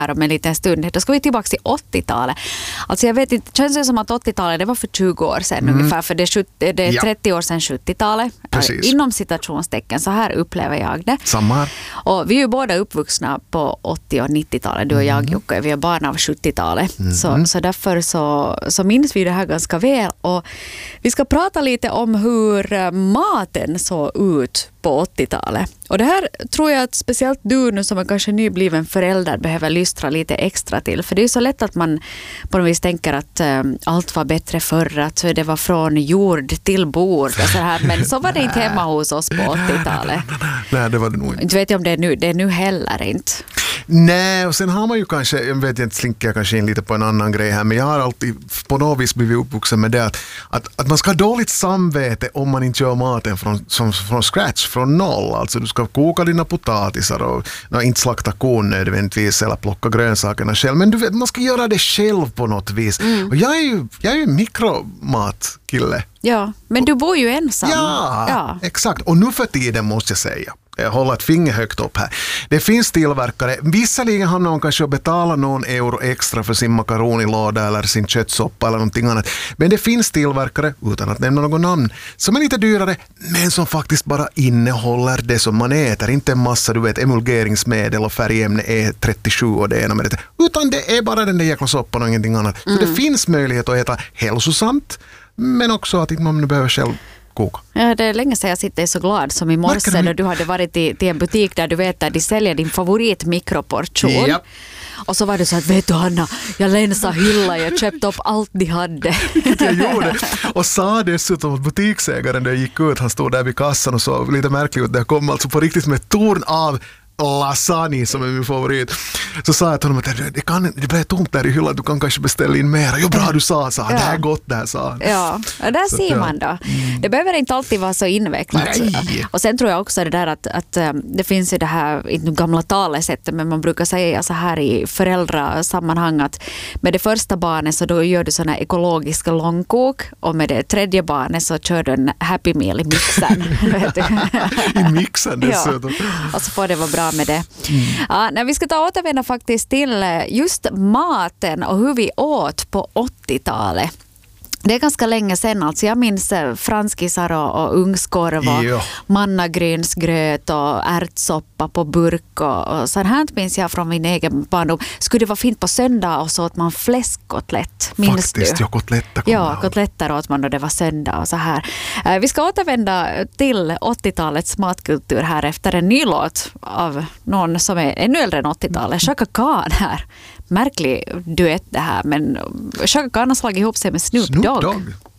om en liten stund. Då ska vi tillbaka till 80-talet. Alltså jag vet inte, det känns som att 80-talet det var för 20 år sedan ungefär, för det är 30 år sedan 70-talet. Inom citationstecken, så här upplever jag det. Samma. Och vi är ju båda uppvuxna på 80- och 90-talet, du och jag Jocke, vi är barn av 70-talet. Så därför så minns vi det här ganska väl. Och vi ska prata lite om hur maten såg ut på 80-talet. Och det här tror jag att speciellt du nu som är kanske nybliven förälder behöver lystra lite extra till. För det är så lätt att man på något vis tänker att allt var bättre förr, att det var från jord till bord och så här. Men så var det inte hemma hos oss på 80-talet. Nej, det var det nog inte. Inte vet jag om det är nu heller inte. Nej, och sen har man ju kanske, jag vet inte, slinker jag kanske in lite på en annan grej här, men jag har alltid på något vis blivit uppvuxen med det att man ska ha dåligt samvete om man inte gör maten från scratch, från noll. Alltså du ska koka dina potatisar och inte slakta kon nödvändigtvis eller plocka grönsakerna själv, men du vet, man ska göra det själv på något vis. Och jag är ju mikromatkille. Ja, men du bor ju ensam. Ja, exakt. Och nu för tiden måste jag säga, jag håller ett finger högt upp här. Det finns tillverkare, visserligen har någon kanske betala någon euro extra för sin makaronilåda eller sin köttsoppa eller någonting annat. Men det finns tillverkare, utan att nämna någon namn, som är lite dyrare, men som faktiskt bara innehåller det som man äter. Inte en massa, du vet, emulgeringsmedel och färgämne E37 och det ena med det. Utan det är bara den där jäkla soppan och ingenting annat. Så det finns möjlighet att äta hälsosamt, men också att man behöver själv koka. Ja, det är länge sedan jag sitter så glad som i morse när du hade varit till en butik där du vet att de säljer din favorit mikroportion. Ja. Och så var det så att, vet du Hanna, jag länsade hylla, jag köpte upp allt de hade. Jag gjorde. Och sa dessutom att butiksägaren där jag gick ut, han stod där vid kassan och så lite märkligt ut. Det kom alltså på riktigt med torn av lasagne som är min favorit. Så sa jag till honom att det blev tomt där i hyllan, du kan kanske beställa in mer. Jo, bra du sa han. Det här är gott, det här sa han. Ja, och där ser man då. Det behöver inte alltid vara så invecklat. Nej. Och sen tror jag också det där att det finns ju det här, inte gamla talesättet, men man brukar säga så här i föräldrasammanhang att med det första barnet så då gör du såna ekologiska långkok, och med det tredje barnet så kör du en Happy Meal i mixen. I mixen dessutom. Ja. Och så får det vara bra med det. Ja, vi ska återvända faktiskt till just maten och hur vi åt på 80-talet. Det är ganska länge sedan, alltså jag minns franskisar och ugnskorv och mannagrynsgröt och ärtsoppa på burk och så här minns jag från min egen barndom. Skulle det vara fint på söndag och så åt man fläskkotlett, minns faktiskt, du? Ja, kotletter. Ja, kotletter åt man då det var söndag och så här. Vi ska återvända till 80-talets matkultur här efter en ny låt av någon som är ännu äldre än 80-talet, Chaka Khan här. Märklig duett det här, men Chaka Khan har slagit ihop sig med Snoop Dogg.